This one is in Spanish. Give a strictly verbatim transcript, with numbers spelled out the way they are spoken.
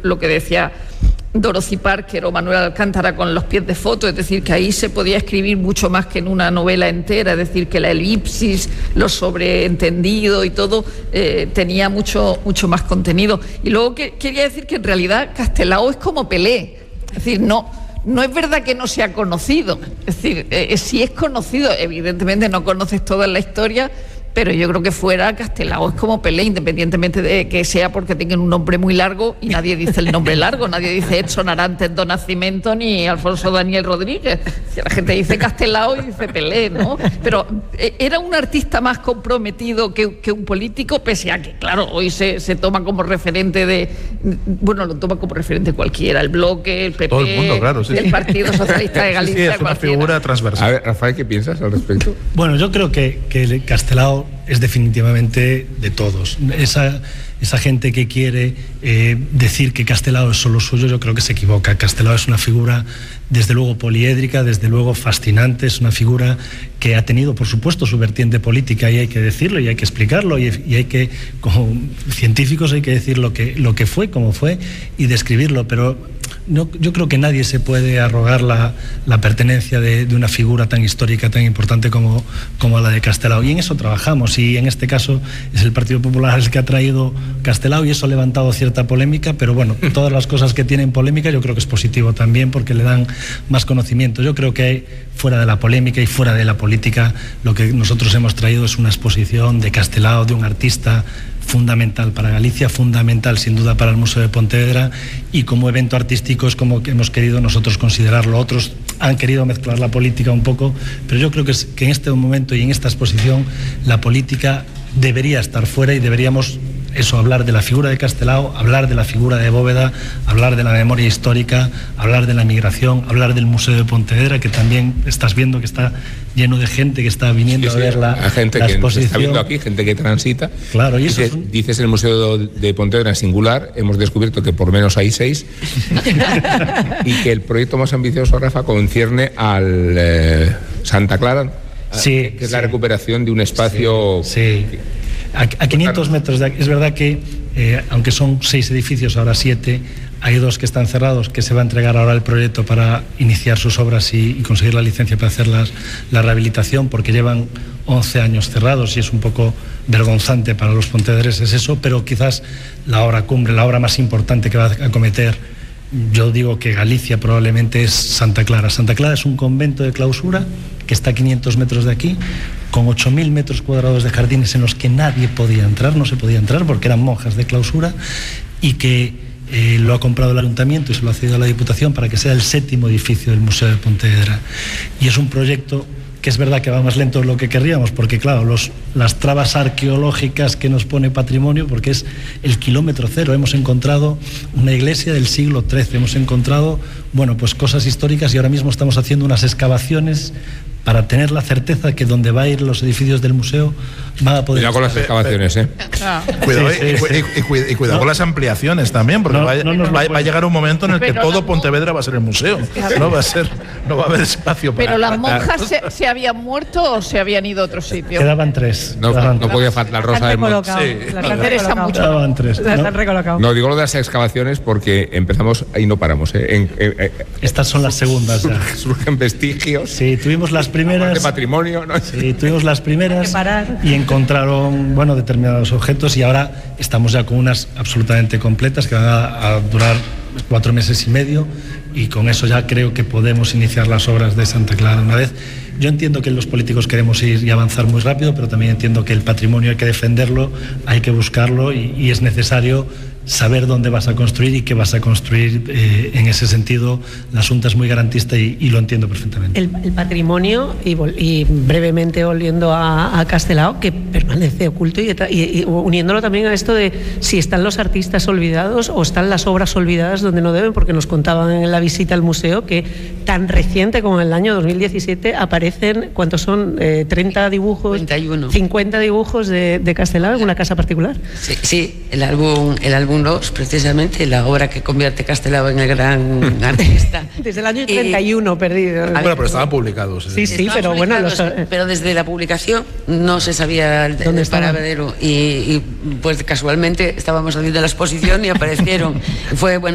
lo que decía Dorothy Parker o Manuel Alcántara con Los pies de foto, es decir, que ahí se podía escribir mucho más que en una novela entera, es decir, que la elipsis, lo sobreentendido y todo eh, tenía mucho, mucho más contenido. Y luego que, quería decir que en realidad Castelao es como Pelé, es decir, no, no es verdad que no sea conocido, es decir, eh, si es conocido, evidentemente no conoces toda la historia, pero yo creo que fuera Castelao es como Pelé, independientemente de que sea porque tengan un nombre muy largo y nadie dice el nombre largo, nadie dice Edson Arantes do Nascimento ni Alfonso Daniel Rodríguez. Si la gente dice Castelao y dice Pelé, ¿no? Pero eh, era un artista más comprometido que, que un político, pese a que, claro, hoy se, se toma como referente de... Bueno, lo toma como referente cualquiera, el Bloque, el P P, todo el mundo, claro, sí, el sí. Partido Socialista de Galicia. Sí, sí, es una cualquiera. figura transversal. A ver, Rafael, ¿qué piensas al respecto? Bueno, yo creo que, que Castelao es definitivamente de todos. Esa, esa gente que quiere eh, decir que Castelao es solo suyo, yo creo que se equivoca. Castelao es una figura, desde luego, poliédrica, desde luego fascinante, es una figura que ha tenido, por supuesto, su vertiente política, y hay que decirlo, y hay que explicarlo, y, y hay que, como científicos, hay que decir lo que, lo que fue, cómo fue, y describirlo, pero... No, yo creo que nadie se puede arrogar la, la pertenencia de, de una figura tan histórica, tan importante como, como la de Castelao. Y en eso trabajamos, y en este caso es el Partido Popular el que ha traído Castelao, y eso ha levantado cierta polémica, pero bueno, todas las cosas que tienen polémica yo creo que es positivo también, porque le dan más conocimiento. Yo creo que fuera de la polémica y fuera de la política, lo que nosotros hemos traído es una exposición de Castelao, de un artista fundamental para Galicia, fundamental sin duda para el Museo de Pontevedra, y como evento artístico es como que hemos querido nosotros considerarlo. Otros han querido mezclar la política un poco, pero yo creo que, es, que en este momento y en esta exposición la política debería estar fuera, y deberíamos eso, hablar de la figura de Castelao, hablar de la figura de Bóveda, hablar de la memoria histórica, hablar de la migración, hablar del Museo de Pontevedra, que también estás viendo que está lleno de gente que está viniendo sí, sí, a ver la, a gente la que exposición. Está viendo aquí, gente que transita. Claro, y eso Dices, es un... dices el Museo de Pontevedra en singular, hemos descubierto que por menos hay seis y que el proyecto más ambicioso, Rafa, concierne al eh, Santa Clara, sí, que es sí. la recuperación de un espacio... Sí, sí. A, a quinientos metros de aquí. Es verdad que, eh, aunque son seis edificios, ahora siete, hay dos que están cerrados, que se va a entregar ahora el proyecto para iniciar sus obras y, y conseguir la licencia para hacer las, la rehabilitación, porque llevan once años cerrados y es un poco vergonzante para los pontevedreses eso, pero quizás la obra cumbre, la obra más importante que va a acometer, yo digo que Galicia probablemente, es Santa Clara. Santa Clara es un convento de clausura que está a quinientos metros de aquí, con ocho mil metros cuadrados de jardines en los que nadie podía entrar, no se podía entrar porque eran monjas de clausura, y que eh, lo ha comprado el ayuntamiento y se lo ha cedido a la Diputación para que sea el séptimo edificio del Museo de Pontevedra. Y es un proyecto que es verdad que va más lento de lo que querríamos, porque claro, los, las trabas arqueológicas que nos pone Patrimonio, porque es el kilómetro cero, hemos encontrado una iglesia del siglo trece, hemos encontrado, bueno, pues cosas históricas, y ahora mismo estamos haciendo unas excavaciones para tener la certeza que donde va a ir los edificios del museo van a poder... Cuidado con las excavaciones, ¿eh? Cuidado, Sí, sí, y, sí. y, y, cuida- y cuidado No. con las ampliaciones también, porque No, va, no nos lo va- puede- va a llegar un momento en el que Pero todo la- Pontevedra va a ser el museo. No va a ser, no va a haber espacio para... Pero las monjas se, se habían muerto o se habían ido a otro sitio. Quedaban tres. No, quedaban, no podía faltar Las Rosa han del Monte. recolocado. Sí. Las Me han interesa recolocado. mucho. quedaban tres, Las ¿no? han recolocado. No, digo lo de las excavaciones porque empezamos y no paramos, ¿eh? En, eh, eh, Estas son las segundas ya. surgen vestigios Sí, tuvimos las de primeras... patrimonio, ¿no? Sí, tuvimos las primeras Hay que parar. y encontraron, bueno, determinados objetos, y ahora estamos ya con unas absolutamente completas que van a, a durar cuatro meses y medio, y con eso ya creo que podemos iniciar las obras de Santa Clara una vez. Yo entiendo que los políticos queremos ir y avanzar muy rápido, pero también entiendo que el patrimonio hay que defenderlo, hay que buscarlo, y, y es necesario saber dónde vas a construir y qué vas a construir. Eh, en ese sentido, la Xunta es muy garantista y, y lo entiendo perfectamente. El, el patrimonio, y, vol- y brevemente volviendo a, a Castelao, que permanece oculto, y, y, y uniéndolo también a esto de si están los artistas olvidados o están las obras olvidadas donde no deben, porque nos contaban en la visita al museo que tan reciente como en el año dos mil diecisiete aparecen, ¿cuántos son? Eh, treinta dibujos, cincuenta y uno. cincuenta dibujos de, de Castelao en una casa particular. Sí, sí, el álbum, el álbum dos, precisamente, la obra que convierte Castelao en el gran artista. Desde el año Y- treinta y uno perdido. A Bueno, ver, pero estaban publicados. Sí, sí, Estaban pero bueno, los, publicados, pero desde la publicación no se sabía el, ¿Dónde el estaban? paradero, y, y pues casualmente estábamos saliendo de la exposición y aparecieron. Fue bueno.